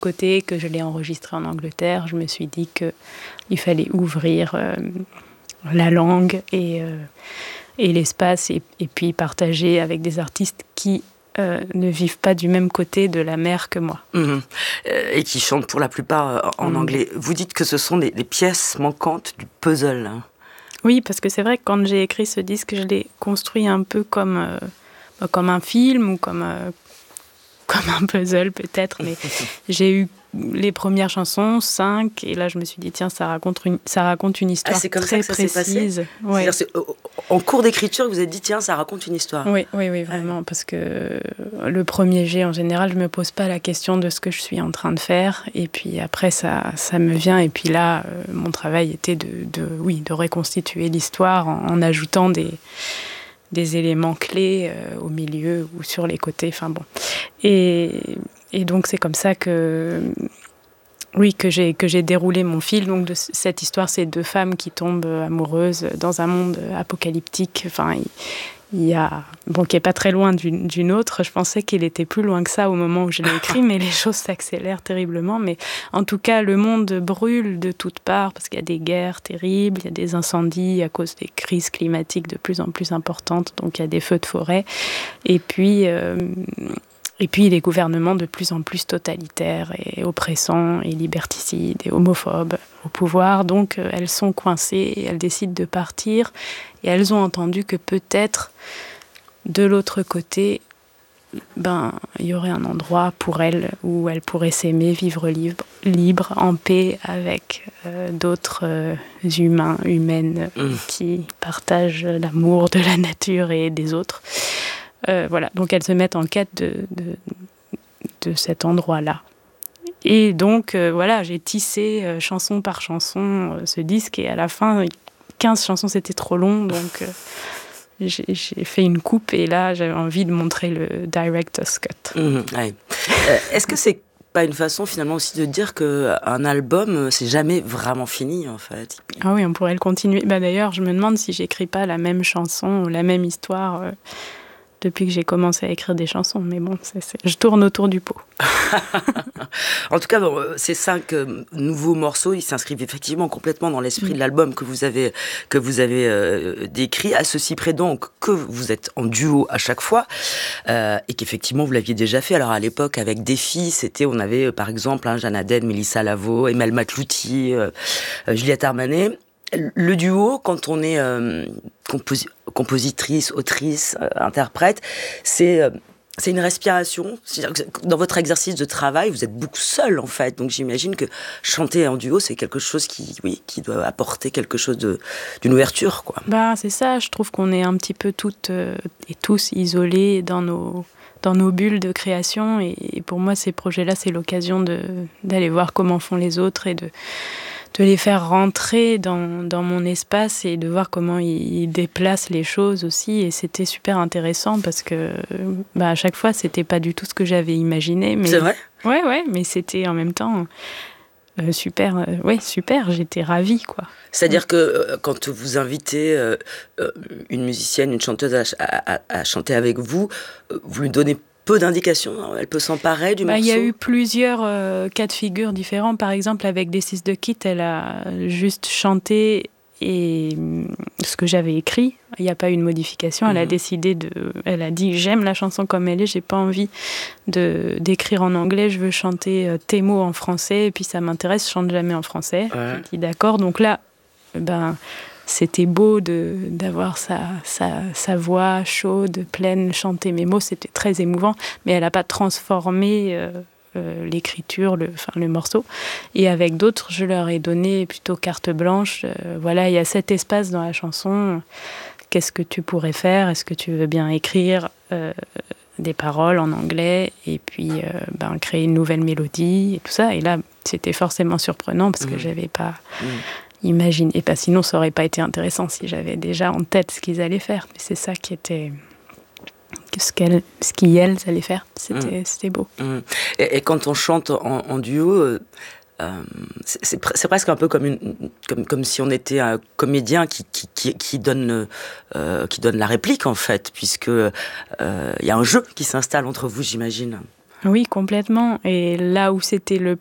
côté, que je l'ai enregistré en Angleterre, je me suis dit qu'il fallait ouvrir la langue et l'espace et puis partager avec des artistes qui ne vivent pas du même côté de la mer que moi. Et qui chantent pour la plupart en anglais. Vous dites que ce sont des pièces manquantes du puzzle. Hein. Oui, parce que c'est vrai que quand j'ai écrit ce disque, je l'ai construit un peu comme un film ou comme un puzzle peut-être, mais j'ai eu les premières chansons, 5, et là je me suis dit tiens, ça raconte une histoire c'est comme très ça que ça précise. s'est passé. Ouais. C'est en cours d'écriture, vous vous êtes dit tiens, ça raconte une histoire. Oui, vraiment, parce que le premier jet, en général, je me pose pas la question de ce que je suis en train de faire, et puis après ça me vient, et puis là, mon travail était de reconstituer l'histoire en ajoutant des éléments clés au milieu ou sur les côtés, enfin bon. Et donc c'est comme ça que j'ai déroulé mon fil. Donc de cette histoire, c'est 2 femmes qui tombent amoureuses dans un monde apocalyptique. Enfin, qui est pas très loin d'une autre. Je pensais qu'il était plus loin que ça au moment où je l'ai écrit, mais les choses s'accélèrent terriblement. Mais en tout cas, le monde brûle de toutes parts parce qu'il y a des guerres terribles, il y a des incendies à cause des crises climatiques de plus en plus importantes. Donc il y a des feux de forêt. Et puis les gouvernements de plus en plus totalitaires et oppressants et liberticides et homophobes au pouvoir. Donc elles sont coincées et elles décident de partir. Et elles ont entendu que peut-être de l'autre côté, il y aurait un endroit pour elles où elles pourraient s'aimer, vivre libre, en paix avec d'autres humaines qui partagent l'amour de la nature et des autres. Voilà, donc elles se mettent en quête de cet endroit-là. Et donc, j'ai tissé chanson par chanson ce disque, et à la fin, 15 chansons, c'était trop long, donc j'ai fait une coupe, et là, j'avais envie de montrer le director's cut. Ouais. Est-ce que c'est pas une façon, finalement, aussi de dire qu'un album, c'est jamais vraiment fini, en fait? Ah oui, on pourrait le continuer. D'ailleurs, je me demande si j'écris pas la même chanson ou la même histoire depuis que j'ai commencé à écrire des chansons. Mais bon, je tourne autour du pot. En tout cas, ces 5 nouveaux morceaux, ils s'inscrivent effectivement complètement dans l'esprit de l'album que vous avez décrit, à ceci près donc que vous êtes en duo à chaque fois, et qu'effectivement vous l'aviez déjà fait. Alors à l'époque, avec des filles, on avait par exemple Jeanne Aden, Mélissa Lavo, Emel Matlouti, Juliette Armanet. Le duo, quand on est compositrice, autrice, interprète, c'est une respiration. C'est-à-dire que dans votre exercice de travail, vous êtes beaucoup seul, en fait. Donc j'imagine que chanter en duo, c'est quelque chose qui doit apporter quelque chose d'une ouverture, quoi. C'est ça. Je trouve qu'on est un petit peu toutes et tous isolés dans nos bulles de création. Et pour moi, ces projets-là, c'est l'occasion d'aller voir comment font les autres et de les faire rentrer dans mon espace et de voir comment ils déplacent les choses aussi. Et c'était super intéressant parce que à chaque fois, c'était pas du tout ce que j'avais imaginé. Mais... C'est vrai ? Ouais, mais c'était en même temps super. Super, j'étais ravie, quoi. C'est-à-dire que quand vous invitez une musicienne, une chanteuse à chanter avec vous, vous lui donnez peu d'indications, elle peut s'emparer du morceau. Il y a eu plusieurs cas de figure différents. Par exemple, avec This Is The Kid, elle a juste chanté et ce que j'avais écrit. Il n'y a pas eu de modification. Elle a décidé elle a dit j'aime la chanson comme elle est, j'ai pas envie d'écrire en anglais, je veux chanter tes mots en français, et puis ça m'intéresse, je chante jamais en français. Ouais. J'ai dit d'accord. Donc là, c'était beau d'avoir sa voix chaude, pleine, chanter mes mots. C'était très émouvant, mais elle n'a pas transformé l'écriture, le morceau. Et avec d'autres, je leur ai donné plutôt carte blanche. Il y a cet espace dans la chanson. Qu'est-ce que tu pourrais faire ? Est-ce que tu veux bien écrire des paroles en anglais et puis créer une nouvelle mélodie et tout ça ? Et là, c'était forcément surprenant parce que j'avais pas... Imagine. Et sinon, ça aurait pas été intéressant si j'avais déjà en tête ce qu'ils allaient faire. Mais c'est ça qui était... ce qu'elles allaient faire. C'était beau. Et quand on chante en duo, c'est presque un peu comme si on était un comédien qui donne la réplique, en fait, puisque y a un jeu qui s'installe entre vous, j'imagine. Oui, complètement. Et là où c'était le